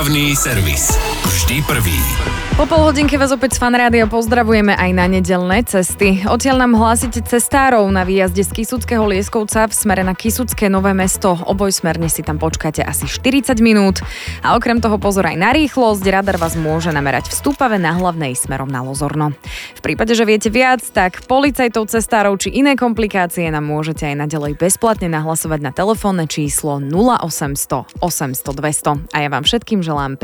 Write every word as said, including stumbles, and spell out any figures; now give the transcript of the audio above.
Hlavný servis. Vždy prvý. Po pol hodinke vás opäť z Fan Rádia pozdravujeme aj na nedeľné cesty. Odtiaľ nám hlásite cestárov na výjazde z Kysuckého Lieskovca v smere na Kysucké Nové Mesto. Obojsmerne si tam počkáte asi štyridsať minút. A okrem toho pozor aj na rýchlosť. Radar vás môže namerať v Stúpave na Hlavnej smerom na Lozorno. V prípade, že viete viac, tak policajtov, cestárov či iné komplikácie nám môžete aj naďalej bezplatne nahlasovať na telefónne číslo nula osemsto osemsto dvesto. A ja vám všetkým želám